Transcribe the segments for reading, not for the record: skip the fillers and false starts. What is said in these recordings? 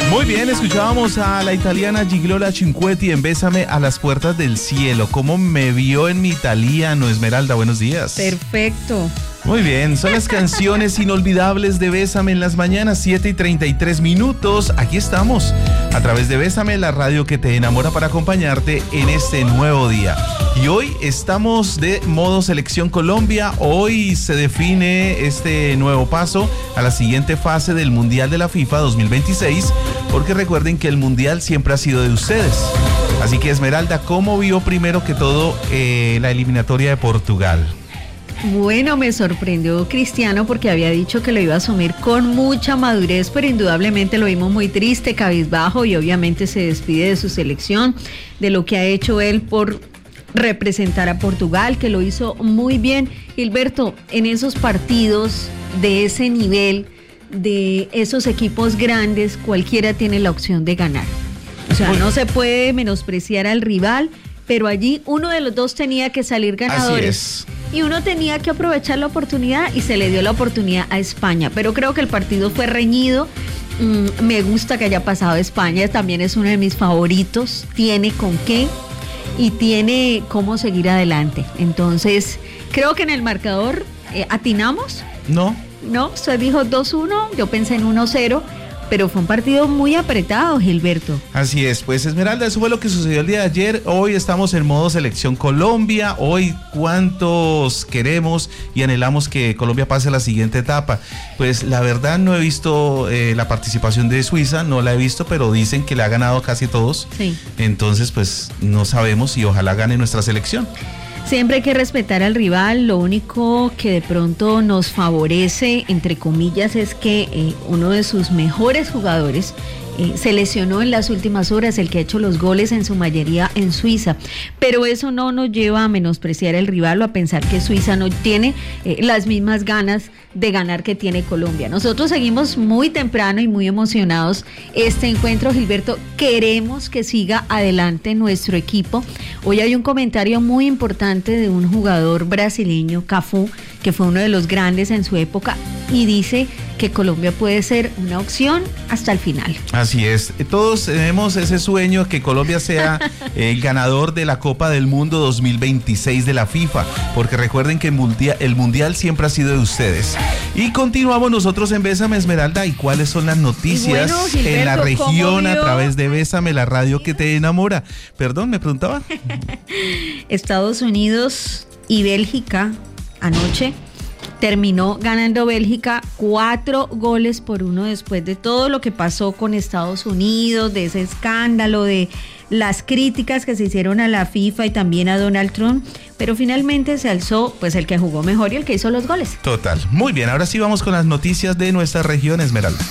Muy bien, escuchábamos a la italiana Gigliola Cinquetti en Bésame a las puertas del cielo. ¿Cómo me vio en mi italiano, Esmeralda? Buenos días. Perfecto. Muy bien, son las canciones inolvidables de Bésame en las mañanas, 7:33. Aquí estamos, a través de Bésame, la radio que te enamora, para acompañarte en este nuevo día. Y hoy estamos de modo Selección Colombia. Hoy se define este nuevo paso a la siguiente fase del Mundial de la FIFA 2026, porque recuerden que el Mundial siempre ha sido de ustedes. Así que, Esmeralda, ¿cómo vio primero que todo la eliminatoria de Portugal? Bueno, me sorprendió Cristiano porque había dicho que lo iba a asumir con mucha madurez, pero indudablemente lo vimos muy triste, cabizbajo, y obviamente se despide de su selección, de lo que ha hecho él por representar a Portugal, que lo hizo muy bien. Gilberto, en esos partidos de ese nivel, de esos equipos grandes, cualquiera tiene la opción de ganar. O sea, no se puede menospreciar al rival, pero allí uno de los dos tenía que salir ganadores. Así es. Y uno tenía que aprovechar la oportunidad y se le dio la oportunidad a España. Pero creo que el partido fue reñido. Me gusta que haya pasado España. También es uno de mis favoritos. Tiene con qué y tiene cómo seguir adelante. Entonces, creo que en el marcador atinamos. No, usted dijo 2-1. Yo pensé en 1-0. Pero fue un partido muy apretado, Gilberto. Así es, pues, Esmeralda, eso fue lo que sucedió el día de ayer. Hoy estamos en modo Selección Colombia. Hoy, ¿cuántos queremos y anhelamos que Colombia pase a la siguiente etapa? Pues la verdad no he visto la participación de Suiza, no la he visto, pero dicen que le ha ganado casi todos. Sí. Entonces, pues no sabemos, y ojalá gane nuestra selección. Siempre hay que respetar al rival. Lo único que de pronto nos favorece, entre comillas, es que uno de sus mejores jugadores se lesionó en las últimas horas, el que ha hecho los goles en su mayoría en Suiza. Pero eso no nos lleva a menospreciar al rival o a pensar que Suiza no tiene las mismas ganas de ganar que tiene Colombia. Nosotros seguimos muy temprano y muy emocionados este encuentro, Gilberto. Queremos que siga adelante nuestro equipo. Hoy hay un comentario muy importante de un jugador brasileño, Cafú, que fue uno de los grandes en su época, y dice que Colombia puede ser una opción hasta el final. Así es, todos tenemos ese sueño que Colombia sea el ganador de la Copa del Mundo 2026 de la FIFA, porque recuerden que el mundial siempre ha sido de ustedes. Y continuamos nosotros en Bésame, Esmeralda. ¿Y cuáles son las noticias Gilberto, en la región a través de Bésame, la radio que te enamora? Perdón, ¿me preguntaba? Estados Unidos y Bélgica anoche terminó ganando Bélgica 4-1 después de todo lo que pasó con Estados Unidos, de ese escándalo, de las críticas que se hicieron a la FIFA y también a Donald Trump, pero finalmente se alzó pues el que jugó mejor y el que hizo los goles. Total, muy bien, ahora sí vamos con las noticias de nuestra región, Esmeralda.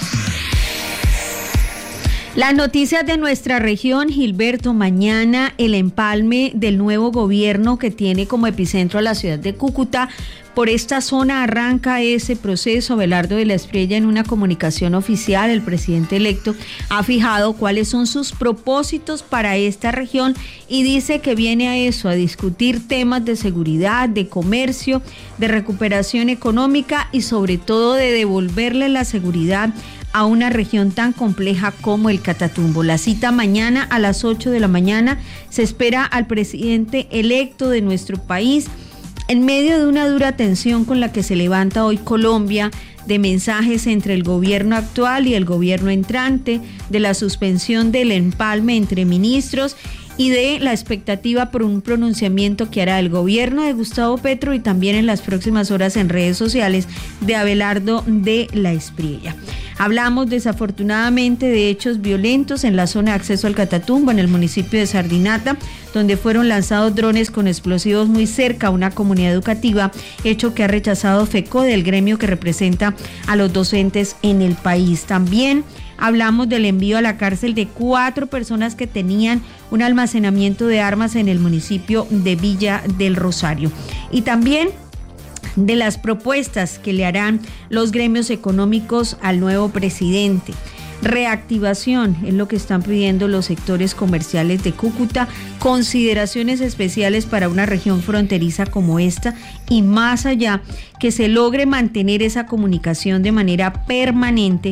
Las noticias de nuestra región, Gilberto. Mañana el empalme del nuevo gobierno que tiene como epicentro a la ciudad de Cúcuta. Por esta zona arranca ese proceso. Abelardo de la Espriella, en una comunicación oficial, el presidente electo ha fijado cuáles son sus propósitos para esta región y dice que viene a eso, a discutir temas de seguridad, de comercio, de recuperación económica y sobre todo de devolverle la seguridad a una región tan compleja como el Catatumbo. La cita mañana a las 8 de la mañana. Se espera al presidente electo de nuestro país en medio de una dura tensión con la que se levanta hoy Colombia, de mensajes entre el gobierno actual y el gobierno entrante, de la suspensión del empalme entre ministros y de la expectativa por un pronunciamiento que hará el gobierno de Gustavo Petro y también en las próximas horas en redes sociales de Abelardo de la Espriella. Hablamos desafortunadamente de hechos violentos en la zona de acceso al Catatumbo, en el municipio de Sardinata, donde fueron lanzados drones con explosivos muy cerca a una comunidad educativa, hecho que ha rechazado FECODE, el gremio que representa a los docentes en el país. También hablamos del envío a la cárcel de 4 personas que tenían un almacenamiento de armas en el municipio de Villa del Rosario. Y también de las propuestas que le harán los gremios económicos al nuevo presidente. Reactivación es lo que están pidiendo los sectores comerciales de Cúcuta, consideraciones especiales para una región fronteriza como esta y más allá, que se logre mantener esa comunicación de manera permanente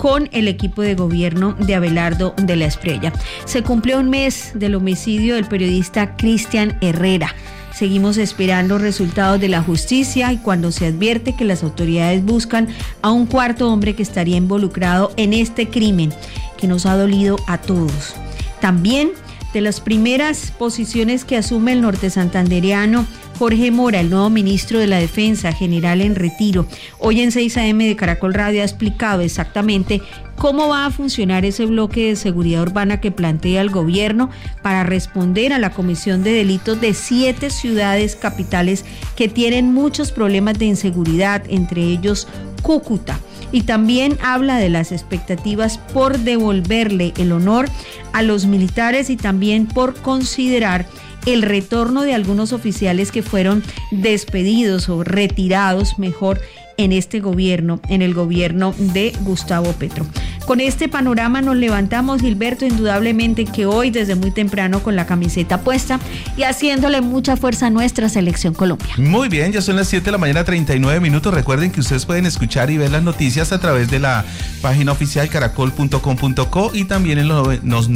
con el equipo de gobierno de Abelardo de la Espriella. Se cumplió un mes del homicidio del periodista Cristian Herrera. Seguimos esperando resultados de la justicia y cuando se advierte que las autoridades buscan a un cuarto hombre que estaría involucrado en este crimen que nos ha dolido a todos. También de las primeras posiciones que asume el norte santandereano Jorge Mora, el nuevo ministro de la Defensa, general en retiro, hoy en 6 AM de Caracol Radio ha explicado exactamente cómo va a funcionar ese bloque de seguridad urbana que plantea el gobierno para responder a la comisión de delitos de 7 ciudades capitales que tienen muchos problemas de inseguridad, entre ellos Cúcuta. Y también habla de las expectativas por devolverle el honor a los militares y también por considerar el retorno de algunos oficiales que fueron despedidos o retirados, mejor, en este gobierno, en el gobierno de Gustavo Petro. Con este panorama nos levantamos, Gilberto, indudablemente que hoy desde muy temprano con la camiseta puesta y haciéndole mucha fuerza a nuestra selección Colombia. Muy bien, ya son las 7 de la mañana, 39 minutos. Recuerden que ustedes pueden escuchar y ver las noticias a través de la página oficial caracol.com.co y también en los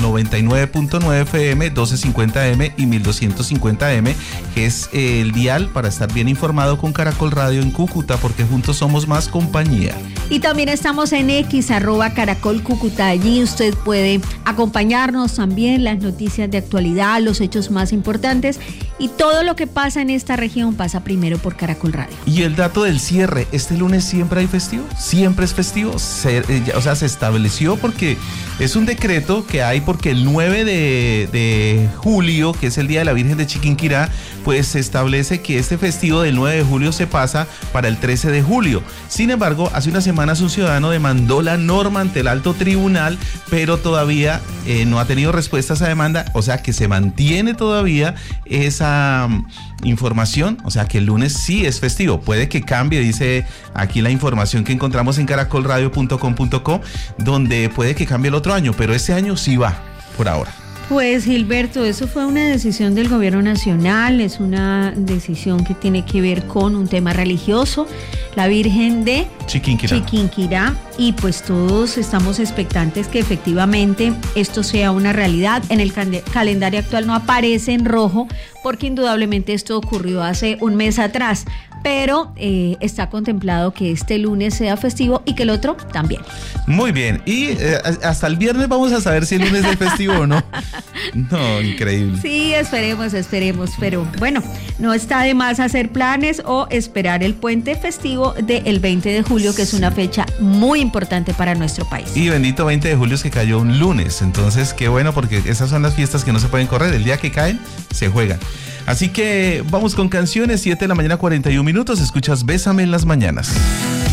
99.9 FM, 1250M y 1250M, que es el dial para estar bien informado con Caracol Radio en Cúcuta, porque juntos somos más compañía. Y también estamos en X, @Caracol Cúcuta. Allí usted puede acompañarnos también, las noticias de actualidad, los hechos más importantes y todo lo que pasa en esta región pasa primero por Caracol Radio. Y el dato del cierre, ¿este lunes siempre hay festivo? ¿Siempre es festivo? Se estableció porque es un decreto que hay porque el 9 de julio, que es el Día de la Virgen de Chiquinquirá, pues se establece que este festivo del 9 de julio se pasa para el 13 de julio. Sin embargo, hace unas semanas un ciudadano demandó la norma ante el alto tribunal, pero todavía no ha tenido respuesta a esa demanda, o sea que se mantiene todavía esa información, o sea que el lunes sí es festivo. Puede que cambie, dice aquí la información que encontramos en caracolradio.com.co, donde puede que cambie el otro año, pero este año sí va, por ahora. Pues Gilberto, eso fue una decisión del gobierno nacional, es una decisión que tiene que ver con un tema religioso, la Virgen de Chiquinquirá, y pues todos estamos expectantes que efectivamente esto sea una realidad. En el calendario actual no aparece en rojo porque indudablemente esto ocurrió hace un mes atrás, pero está contemplado que este lunes sea festivo y que el otro también. Muy bien, y hasta el viernes vamos a saber si el lunes es festivo o no. No, increíble. Sí, esperemos, pero bueno, no está de más hacer planes o esperar el puente festivo del 20 de julio, que es una fecha muy importante para nuestro país. Y bendito 20 de julio es que cayó un lunes, entonces qué bueno, porque esas son las fiestas que no se pueden correr, el día que caen, se juegan. Así que vamos con canciones, 7 de la mañana, 41 minutos, escuchas Bésame en las mañanas.